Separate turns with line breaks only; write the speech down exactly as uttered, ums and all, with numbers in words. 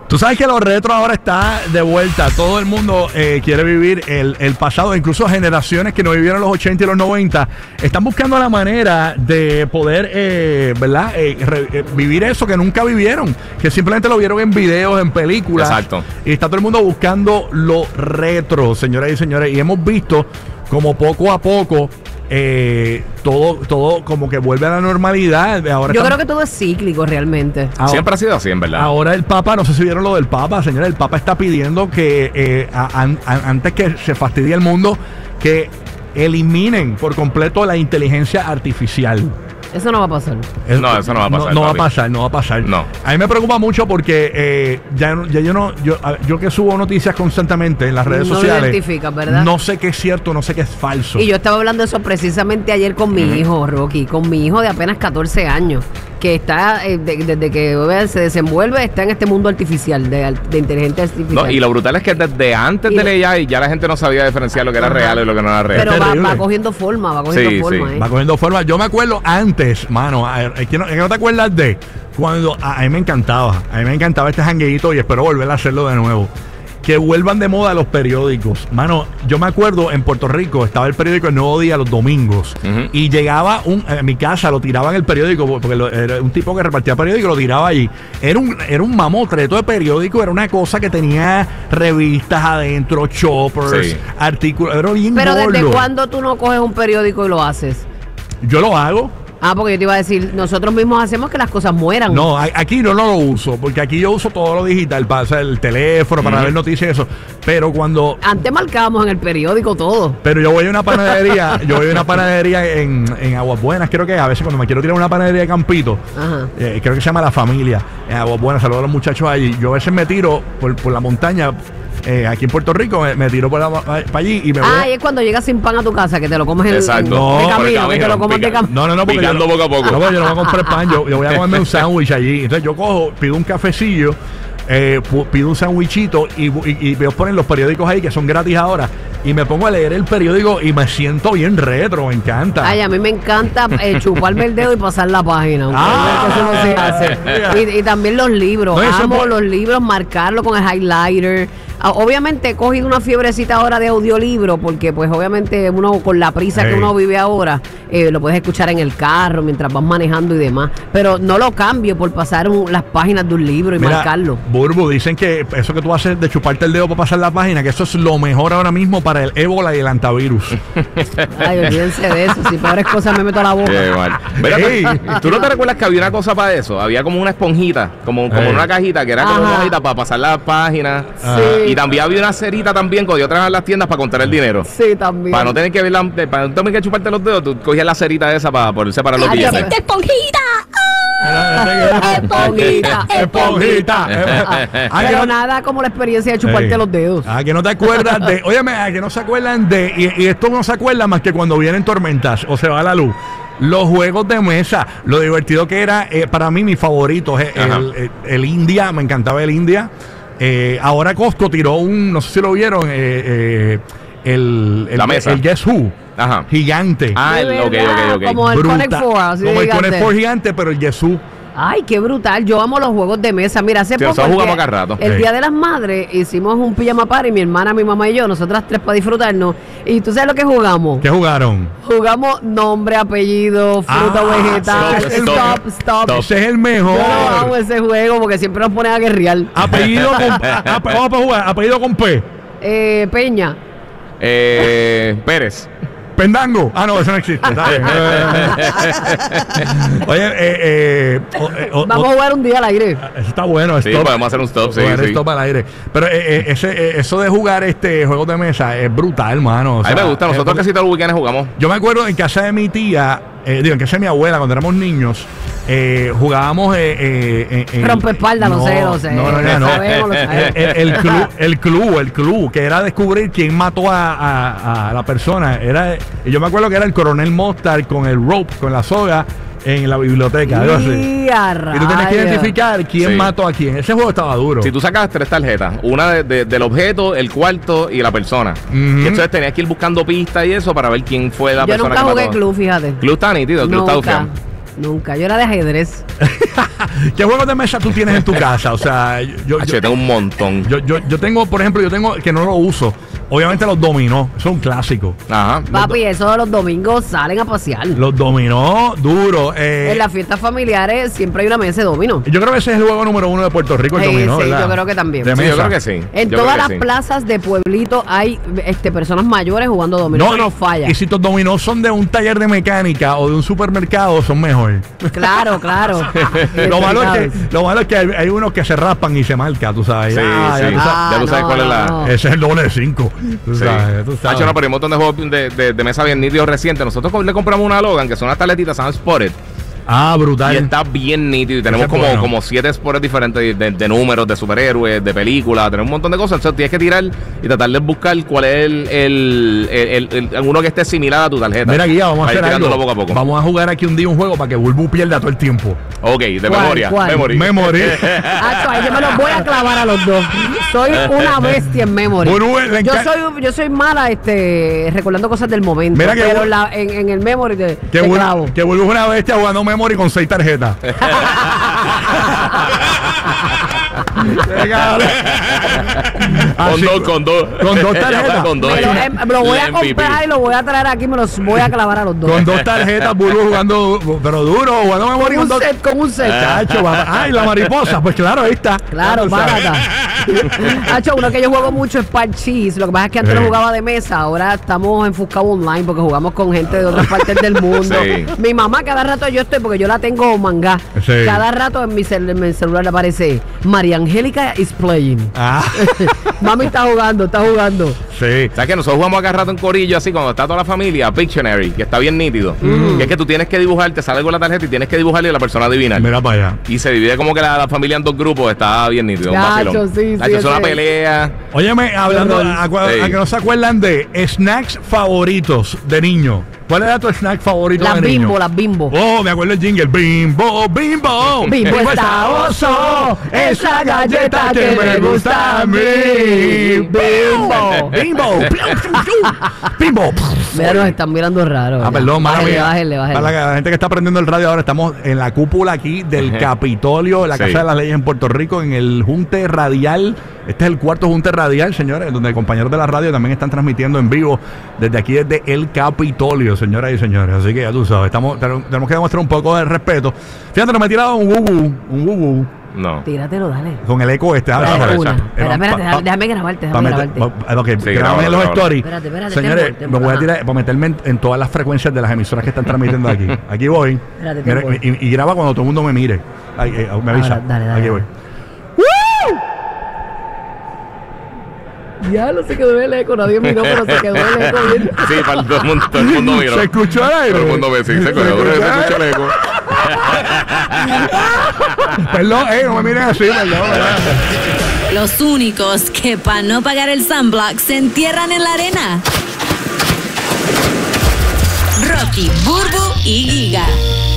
Tú sabes que lo retro ahora está de vuelta. Todo el mundo eh, quiere vivir el, el pasado. Incluso generaciones que no vivieron los ochenta y los noventa están buscando la manera de poder, eh, ¿verdad? Eh, re, eh, vivir eso que nunca vivieron. Que simplemente lo vieron en videos, en películas.
Exacto.
Y está todo el mundo buscando lo retro, señoras y señores. Y hemos visto como poco a poco eh, todo, todo como que vuelve a la normalidad. Ahora
Yo
estamos,
creo que todo es cíclico realmente.
ahora,
Siempre ha sido así, en verdad.
Ahora el Papa, no sé si vieron lo del Papa, señores, el Papa está pidiendo que eh, a, a, antes que se fastidie el mundo, que eliminen por completo la inteligencia artificial.
Eso no va a pasar.
Es-
No, eso no va a pasar,
No, no va a
papi.
pasar, no va a pasar.
No.
A mí me preocupa mucho porque eh, ya, ya yo no, yo, a- yo que subo noticias constantemente en las redes
No lo
sociales,
identificas, ¿verdad?
no sé qué es cierto, no sé qué es falso.
Y yo estaba hablando de eso precisamente ayer con mi hijo, Rocky, con mi hijo de apenas catorce años, que está, eh, de- desde que bebé se desenvuelve, está en este mundo artificial, de, de inteligencia artificial.
No, y lo brutal es que desde antes
Y
de
lo-
la A I ya la gente no sabía diferenciar lo que era
Ajá.
real y lo que no era real.
Pero va,
terrible.
va cogiendo forma, va cogiendo
Sí,
forma,
sí.
¿eh?
Va cogiendo forma. Yo me acuerdo antes, mano, a ver, es que no, es que no te acuerdas de cuando a, a mí me encantaba, a mí me encantaba este jangueíto y espero volver a hacerlo de nuevo. Que vuelvan de moda los periódicos. Mano, yo me acuerdo en Puerto Rico estaba el periódico El Nuevo Día los domingos.
Ujú.
Y llegaba un, en mi casa, lo tiraban el periódico, porque lo- era un tipo que repartía periódico y lo tiraba allí. Era un, era un mamotreto de periódico, era una cosa que tenía revistas adentro, choppers,
Sí.
artículos, era bien
Pero ¿desde
gordo.
cuándo tú no coges un periódico y lo haces?
Yo lo hago.
Ah, porque yo te iba a decir, nosotros mismos hacemos que las cosas mueran.
No, a- aquí no, no lo uso, porque aquí yo uso todo lo digital, para hacer el teléfono, para
Ujú.
ver noticias y eso. Pero cuando...
Antes marcábamos en el periódico todo.
Pero yo voy a una panadería, yo voy a una panadería en, en Aguas Buenas, creo que a veces cuando me quiero tirar a una panadería de Campito,
Ajá.
eh, creo que se llama La Familia, en Aguas Buenas, saludo a los muchachos allí. Yo a veces me tiro por, por la montaña, eh, aquí en Puerto Rico, me, me tiro por la- para allí y me voy
Ah,
a-
y es cuando llegas sin pan a tu casa, que te lo comes en,
Exacto.
en-
No,
de
por el
camino, que te
camino,
lo comes de
pica-
camino.
No, no, no, porque
Picando
yo, no-
poco a poco.
No, porque yo no voy a comprar pan, yo, yo voy a comerme un sándwich allí. Entonces yo cojo, pido un cafecillo, eh, pu- pido un sándwichito y, y, y veo ponen los periódicos ahí que son gratis ahora. Y me pongo a leer el periódico y me siento bien retro, me encanta.
Ay, a mí me encanta eh, chuparme el dedo y pasar la página. aunque
Ah,
eso no se hace. Y, y también los libros.
No, eso
Amo
es bu-
los libros, marcarlo con el highlighter. Ah, obviamente he cogido una fiebrecita ahora de audiolibro, porque pues obviamente uno con la prisa que
Ey.
uno vive ahora, eh, lo puedes escuchar en el carro mientras vas manejando y demás. Pero no lo cambio por pasar un- las páginas de un libro y
Mira,
marcarlo.
Burbu, dicen que eso que tú haces de chuparte el dedo para pasar la página, que eso es lo mejor ahora mismo para el ébola y el antivirus.
Ay, olvídense de eso. Si peores cosas me meto a la boca.
Qué mal. Mira,
Ey.
¿tú no te recuerdas que había una cosa para eso? Había como una esponjita, como, como
Ey.
una cajita, que era como
Ajá.
una hojita para pasar las páginas.
Sí.
Y también había una cerita también cuando yo trabajaba en las tiendas para contar el dinero.
Sí, también.
Para no tener que ver la, para no tener que chuparte los dedos, tú cogías la cerita esa para poderse para los
Ay,
billetes.
ya
esponjita!
Esponjita,
Esponjita. Ah, que
Pero
no-
nada como la experiencia de chuparte
Ey.
los dedos.
Ah, que no te acuerdas de. Óyeme, ah, que no se acuerdan de. Y, y esto no se acuerda más que cuando vienen tormentas o se va la luz. Los juegos de mesa, lo divertido que era, eh, para mí, mis favoritos, eh,
Ajá.
el, el- el India, me encantaba el India. Eh, ahora Costco tiró un, no sé si lo vieron, eh, eh, el, el,
La mesa.
el Guess Who,
Ajá.
gigante.
Ah,
De
el, ok,
verdad,
ok, ok.
como el
Bruta-
Connect Four, así de
como el
gigante.
Connect Four gigante, pero el Guess Who.
Ay, qué brutal. Yo amo los juegos de mesa. Mira, hace
Sí,
poco.
nosotros
el
jugamos
día-
cada rato.
El
Sí.
Día de las Madres hicimos un pijama party, mi hermana, mi mamá y yo, nosotras tres para disfrutarnos. ¿Y tú sabes lo que jugamos?
¿Qué jugaron?
Jugamos nombre, apellido, fruta,
Ah,
vegetal.
stop,
Stop,
stop,
stop.
Ese es el
Yo
mejor.
no amo ese juego porque siempre nos ponen a guerrear.
Apellido con. a- a- vamos a jugar. Apellido con P.
Eh, Peña.
Eh, Pérez.
Pendango. Ah, no, eso no existe. Está bien. Oye, eh, eh, o- eh, o-
Vamos
o-
a jugar un día al aire.
eso está bueno.
Sí,
stop.
podemos hacer un stop, sí,
Jugar
sí.
stop al aire. Pero eh, eh, ese, eh, eso de jugar este juegos de mesa es brutal, hermano. O
A mí
sea,
me gusta.
es
Nosotros
porque-
casi todos los weekends jugamos.
Yo me acuerdo en casa de mi tía, eh, digo, en casa de mi abuela, cuando éramos niños, eh, jugábamos. Eh, eh, en- en-
Rompeespaldas, lo sé, lo sé.
No, no, no.
Lo
no.
sabemos, lo sabemos.
El, el club, el club, el club, que era descubrir quién mató a, a- a la persona. Era, y yo me acuerdo que era el coronel Mostar con el rope, con la soga, en la biblioteca. Algo así.
Y a
Y tú tienes que
rayos.
identificar quién
Sí.
mató a quién. Ese juego estaba duro.
Si tú sacas tres tarjetas, una de- de- del objeto, el cuarto y la persona.
Ujú.
Y entonces tenías que ir buscando pistas y eso para ver quién fue la
Yo
persona
nunca
que
jugué
mató.
club, fíjate.
Club está nítido, el club está
Nunca.
bufiado.
Nunca. Yo era de ajedrez.
¿Qué juegos de mesa tú tienes en tu casa? O sea, yo, yo,
Hacho, yo tengo un montón.
yo, yo, yo tengo, por ejemplo, yo tengo que no lo uso. Obviamente los dominó, eso es un clásico.
Ajá.
Papi, eso de los domingos salen a pasear.
Los dominó duro. Eh,
En las fiestas familiares siempre hay una mesa de dominó.
yo creo que ese es el juego número uno de Puerto Rico, el
Sí,
dominó,
sí,
¿verdad?
yo creo que también.
De
Sí, yo
mesa.
creo que sí.
En
Yo
todas
creo
las
que sí.
plazas de pueblito hay este, personas mayores jugando dominó.
No,
Eso no falla.
Y si tus dominós son de un taller de mecánica o de un supermercado, son mejores.
Claro, claro.
lo, malo es que,
Identificables.
lo malo es que hay, hay unos que se raspan y se marca, tú sabes.
Sí,
Ah,
sí.
ya tú sabes.
Ah,
Ya tú sabes
no,
cuál es la.
no.
Ese es el doble de cinco. Tú
Sí.
sabes, tú sabes.
Hacho, no, pero hay un montón de juegos de, de, de mesa bien nítidos recientes. Nosotros co- le compramos una Logan, que son unas tarjetitas, se llaman Spotted.
Ah, brutal.
Y está bien nítido. Y tenemos
Ese es
como,
bueno.
como siete Spotted diferentes de, de- de números, de superhéroes, de películas. Tenemos un montón de cosas. Entonces tienes que tirar y tratar de buscar cuál es el, el, el, el- el- uno que esté similar a tu tarjeta.
Mira, Guía, vamos a
Para ir
hacer algo.
tirándolo poco a poco.
Vamos a jugar aquí un día un juego para que Bulbu pierda todo el tiempo.
Ok, de
¿Cuál,
memoria.
cuál?
Memory.
Memory.
Acho, ahí yo me los voy a clavar a los dos. Soy una bestia en memory.
Bueno, le
Yo
enca-
soy, yo soy mala este, recordando cosas del momento.
Mira que
pero
bu-
la- en, en el memory te,
Que
te
Bulbu,
clavo.
que Bulbu es una bestia jugando Memory con seis tarjetas.
Con
Así-
dos, con dos.
Con dos tarjetas.
Con dos.
Me lo, em- me lo voy a
El M V P.
comprar y lo voy a traer aquí, me los voy a clavar a los dos.
Con dos tarjetas, Bulbu jugando, pero duro, jugando Memory
con
con
un
dos.
set, con un set.
Chacho, va- ay, la mariposa, pues claro, ahí está.
Claro,
Ya tú sabes.
barata. Hacho, uno que yo juego mucho es Parchís. Lo que pasa es que antes
Sí.
lo jugaba de mesa, ahora estamos enfocados online porque jugamos con gente de otras partes del mundo.
Sí.
Mi mamá, cada rato yo estoy, porque yo la tengo manga.
Sí.
Cada rato en mi, cel- en mi celular le aparece María Angélica is playing.
Ah,
Mami está jugando, está jugando.
sí.
¿Sabes que nosotros jugamos acá rato en corillo así cuando está toda la familia? Pictionary, que está bien nítido. Que es que tú tienes que dibujar, te sale con la tarjeta y tienes que dibujarle y la persona adivinar.
Mira para allá.
Y se divide como que la, la familia en dos grupos, está bien nítido. Un
Chacho,
vacilón.
sí, sí,
Chacho, es una
ese-
pelea.
Óyeme, hablando,
Horror.
a, a-
Sí.
a que no se acuerdan de snacks favoritos de niño. ¿Cuál era tu snack favorito
Las
de niño?
bimbo, las bimbo.
Oh, me acuerdo el jingle. Bimbo, bimbo.
Bimbo está oso, esa galleta que me gusta a mí. Bimbo.
Bimbo. Bimbo.
Mira, nos están mirando raro.
Ah, perdón, mala
bájale,
mía.
bájale, bájale.
Para la, la gente que está prendiendo el radio ahora, estamos en la cúpula aquí del Capitolio, la
Sí.
Casa de las Leyes en Puerto Rico, en el Junte Radial. Este es el cuarto Junte Radial, señores, donde compañeros de la radio también están transmitiendo en vivo desde aquí, desde el Capitolio, señoras y señores. Así que ya tú sabes, estamos, tenemos tenemos que demostrar un poco de respeto. Fíjate, no me he tirado un wubu, un wubu,
No.
Tíratelo, dale.
con el eco este. Ah,
Dale
vamos a ver.
una.
Eh,
Espera,
pa-
espérate,
pa-
déjame, déjame grabarte,
pa
déjame
meter-
grabarte.
pa- ok,
Sí,
grábame
grábalo,
en los
grábalo.
stories.
Espérate, espérate,
Señores,
tempo, tempo,
me voy a
ajá.
tirar para meterme en, en todas las frecuencias de las emisoras que están transmitiendo aquí. Aquí voy.
Espérate,
Mira,
tempo.
y, y graba cuando todo el mundo me mire. Ay, eh, me avisa.
Ahora, dale, dale,
aquí
dale.
voy.
Ya no se quedó el eco, nadie miró, pero se quedó el eco bien.
Sí, para todo el mundo, todo el mundo miró.
¿Se escuchó el aire?
Todo el mundo ve, sí, se escuchó, se escuchó el eco.
Perdón, eh, no me miren así, perdón. ¿verdad?
Los únicos que para no pagar el sunblock se entierran en la arena. Rocky, Burbu y Giga.